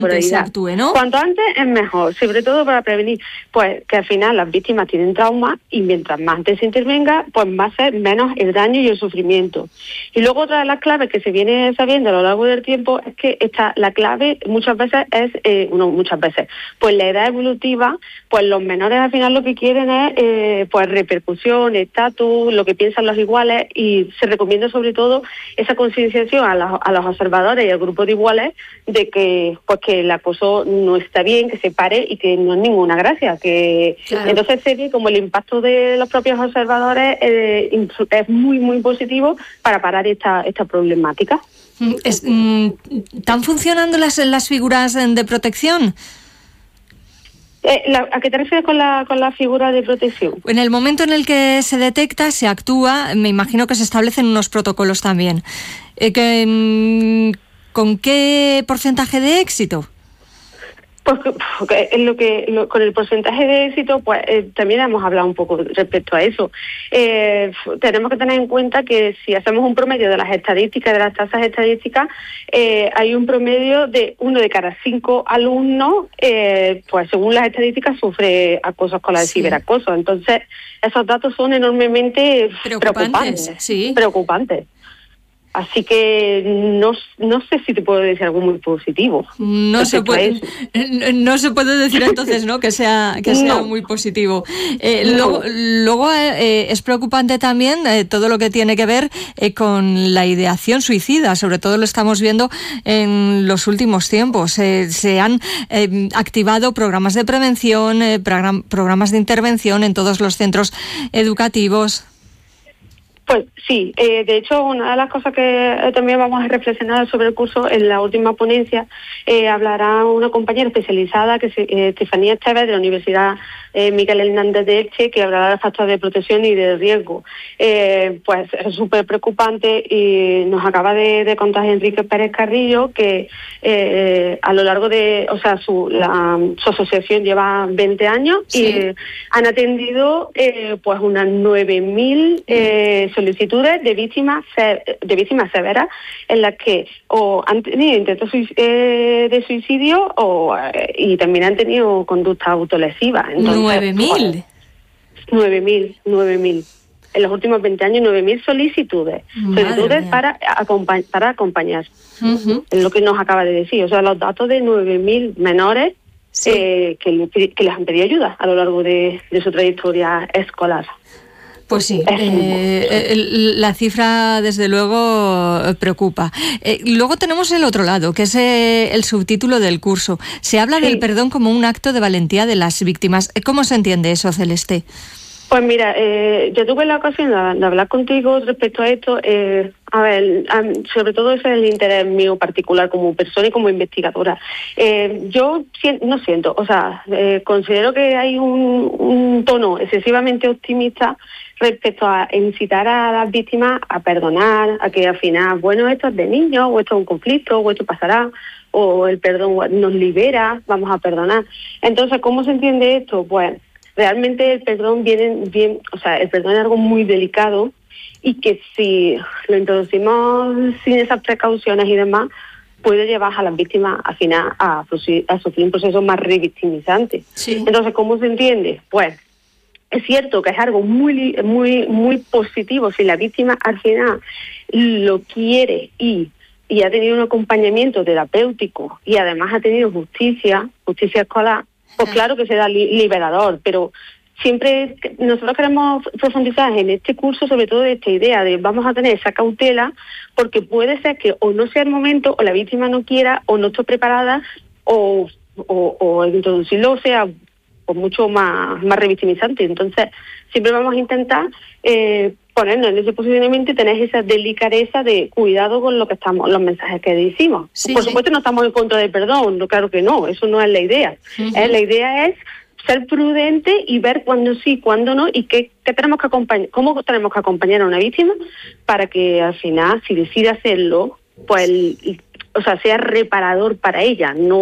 por ahí se actúe, ¿no? Cuanto antes es mejor, sobre todo para prevenir, pues que al final las víctimas tienen traumas y mientras más antes se intervenga, pues va a ser menos el daño y el sufrimiento. Y luego otra de las claves que se viene sabiendo a lo largo del tiempo es que la clave muchas veces es, pues la edad evolutiva, pues los menores al final lo que quieren es pues repercusión, estatus, lo que piensan los iguales, y se recomienda sobre todo esa concienciación a los observadores y al grupo de iguales de que pues que el acoso no está bien, que se pare y que no es ninguna gracia, que claro. Entonces se ve como el impacto de los propios observadores es muy muy positivo para parar esta problemática. ¿Están funcionando las figuras de protección? ¿A qué te refieres con la figura de protección? En el momento en el que se detecta, se actúa, me imagino que se establecen unos protocolos también. ¿Con qué porcentaje de éxito? Pues con el porcentaje de éxito, pues también hemos hablado un poco respecto a eso. Tenemos que tener en cuenta que si hacemos un promedio de las estadísticas, de las tasas estadísticas, hay un promedio de 1 de cada 5 alumnos, pues según las estadísticas, sufre acoso escolar, sí. ciberacoso. Entonces, esos datos son enormemente preocupantes. Sí. Preocupantes. Así que no sé si te puedo decir algo muy positivo. No se puede decir entonces, ¿no? que sea no. muy positivo. Luego es preocupante también todo lo que tiene que ver con la ideación suicida. Sobre todo lo estamos viendo en los últimos tiempos. Se han activado programas de prevención, programas de intervención en todos los centros educativos. Pues sí, de hecho una de las cosas que también vamos a reflexionar sobre el curso, en la última ponencia hablará una compañera especializada, que es Estefanía Chévez, de la Universidad Miguel Hernández de Elche, que hablará de factores de protección y de riesgo. Pues es súper preocupante, y nos acaba de contar Enrique Pérez Carrillo que a lo largo de, o sea, su asociación lleva 20 años, sí. Y han atendido pues unas 9.000 solicitudes de víctimas severas, en las que o han tenido intentos de suicidio y también han tenido conducta autolesiva. Entonces, 9.000. 9.000. En los últimos 20 años, 9.000 solicitudes para acompañar. Uh-huh. Es lo que nos acaba de decir. O sea, los datos de 9.000 menores, sí. Que les han pedido ayuda a lo largo de su trayectoria escolar. Pues sí, la cifra desde luego preocupa. Luego tenemos el otro lado, que es el subtítulo del curso. Se habla del perdón como un acto de valentía de las víctimas. ¿Cómo se entiende eso, Celeste? Pues mira, yo tuve la ocasión de hablar contigo respecto a esto. Sobre todo ese es el interés mío particular como persona y como investigadora. Yo considero que hay un tono excesivamente optimista respecto a incitar a las víctimas a perdonar, a que al final, bueno, esto es de niños, o esto es un conflicto, o esto pasará, o el perdón nos libera, vamos a perdonar. Entonces, ¿cómo se entiende esto? Pues realmente el perdón el perdón es algo muy delicado, y que si lo introducimos sin esas precauciones y demás, puede llevar a las víctimas al final a sufrir un proceso más revictimizante. Sí. Entonces, ¿cómo se entiende? Pues es cierto que es algo muy muy muy positivo si la víctima al final lo quiere y ha tenido un acompañamiento terapéutico y además ha tenido justicia escolar. Pues claro que será liberador, pero siempre nosotros queremos profundizar en este curso sobre todo de esta idea de vamos a tener esa cautela, porque puede ser que o no sea el momento, o la víctima no quiera, o no esté preparada, o introducirlo sea pues mucho más revictimizante. Entonces siempre vamos a intentar ponernos en ese posicionamiento y tener esa delicadeza de cuidado con los mensajes que decimos. Sí, por supuesto no estamos en contra del perdón, claro que no, eso no es la idea. Uh-huh. La idea es ser prudente y ver cuándo sí, cuándo no, y qué tenemos que cómo tenemos que acompañar a una víctima para que al final, si decide hacerlo, pues sea reparador para ella, no